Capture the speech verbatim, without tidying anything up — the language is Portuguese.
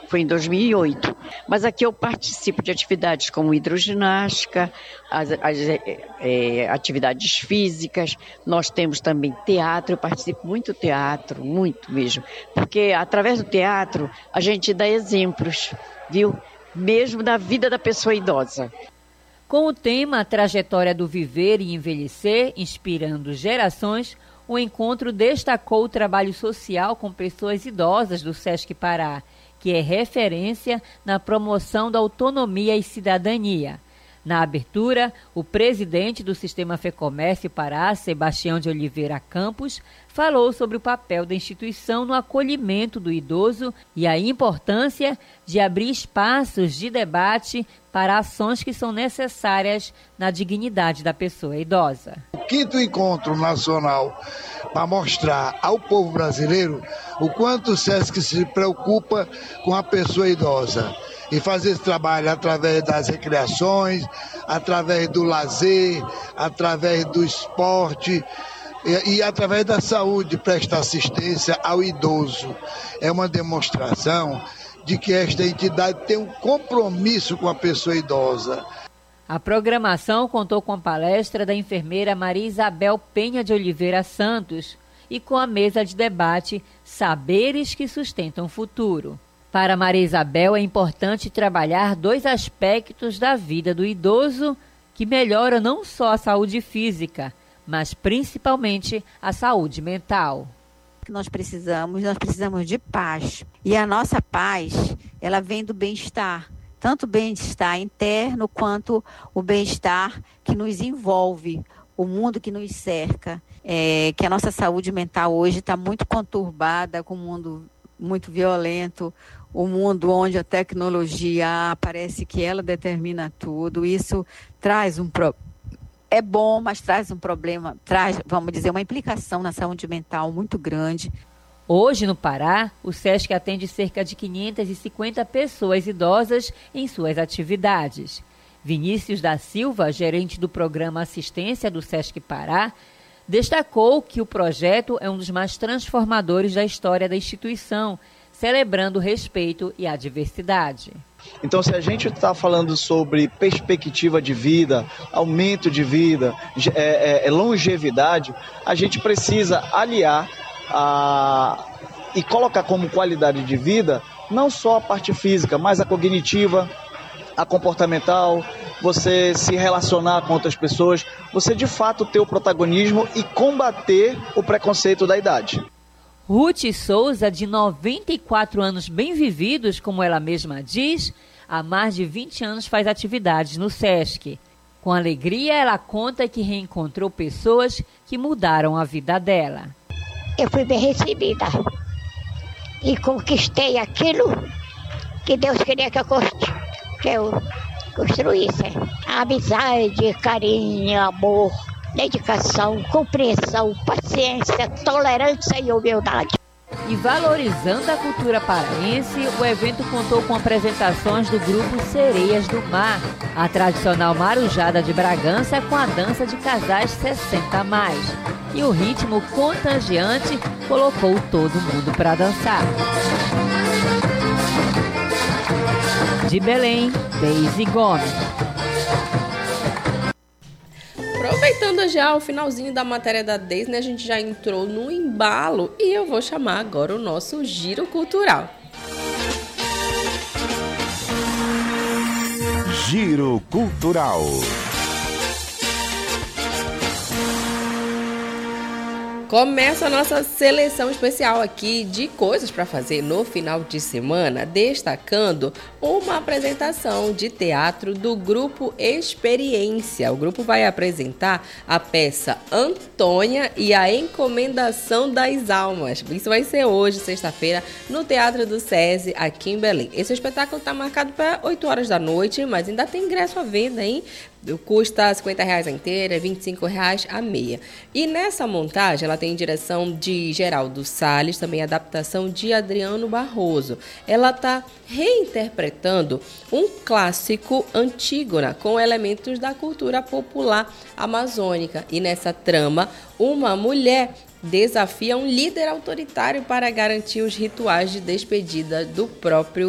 foi em dois mil e oito. Mas aqui eu participo de atividades como hidroginástica, as, as é, atividades físicas, nós temos também teatro, eu participo muito do teatro, muito mesmo, porque através do teatro a gente dá exemplos, viu? Mesmo da vida da pessoa idosa. Com o tema Trajetória do Viver e Envelhecer, inspirando gerações, o encontro destacou o trabalho social com pessoas idosas do Sesc Pará, que é referência na promoção da autonomia e cidadania. Na abertura, o presidente do Sistema FEComércio Pará, Sebastião de Oliveira Campos, falou sobre o papel da instituição no acolhimento do idoso e a importância de abrir espaços de debate para ações que são necessárias na dignidade da pessoa idosa. O quinto encontro nacional para mostrar ao povo brasileiro o quanto o Sesc se preocupa com a pessoa idosa. E fazer esse trabalho através das recreações, através do lazer, através do esporte e, e através da saúde, prestar assistência ao idoso. É uma demonstração de que esta entidade tem um compromisso com a pessoa idosa. A programação contou com a palestra da enfermeira Maria Isabel Penha de Oliveira Santos e com a mesa de debate Saberes que Sustentam o Futuro. Para Maria Isabel, é importante trabalhar dois aspectos da vida do idoso que melhoram não só a saúde física, mas principalmente a saúde mental. Nós precisamos, nós precisamos de paz. E a nossa paz, ela vem do bem-estar. Tanto o bem-estar interno quanto o bem-estar que nos envolve, o mundo que nos cerca. É, que a nossa saúde mental hoje está muito conturbada, com o mundo muito violento, o mundo onde a tecnologia parece que ela determina tudo. Isso traz um pro... é bom, mas traz um problema, traz, vamos dizer, uma implicação na saúde mental muito grande. Hoje, no Pará, o Sesc atende cerca de quinhentas e cinquenta pessoas idosas em suas atividades. Vinícius da Silva, gerente do programa Assistência do Sesc Pará, destacou que o projeto é um dos mais transformadores da história da instituição, celebrando o respeito e a diversidade. Então, se a gente está falando sobre perspectiva de vida, aumento de vida, é, é, longevidade, a gente precisa aliar a, e colocar como qualidade de vida não só a parte física, mas a cognitiva, a comportamental, você se relacionar com outras pessoas, você de fato ter o protagonismo e combater o preconceito da idade. Ruth Souza, de noventa e quatro anos bem vividos, como ela mesma diz, há mais de vinte anos faz atividades no Sesc. Com alegria, ela conta que reencontrou pessoas que mudaram a vida dela. Eu fui bem recebida e conquistei aquilo que Deus queria que eu, que eu construísse. A amizade, carinho, amor, dedicação, compreensão, paciência, tolerância e humildade. E valorizando a cultura paraense, o evento contou com apresentações do grupo Sereias do Mar, a tradicional marujada de Bragança com a dança de casais sessenta a mais. E o ritmo contagiante colocou todo mundo para dançar. De Belém, Deise Gomes. Aproveitando já o finalzinho da matéria da Deise, né, a gente já entrou no embalo e eu vou chamar agora o nosso Giro Cultural. Giro Cultural. Começa a nossa seleção especial aqui de coisas para fazer no final de semana, destacando uma apresentação de teatro do Grupo Experiência. O grupo vai apresentar a peça Antônia e a Encomendação das Almas. Isso vai ser hoje, sexta-feira, no Teatro do SESI, aqui em Belém. Esse espetáculo está marcado para oito horas da noite, mas ainda tem ingresso à venda, hein? Custa cinquenta reais a inteira, vinte e cinco reais a meia. E nessa montagem, ela tem direção de Geraldo Salles, também adaptação de Adriano Barroso. Ela está reinterpretando um clássico Antígona com elementos da cultura popular amazônica. E nessa trama, uma mulher desafia um líder autoritário para garantir os rituais de despedida do próprio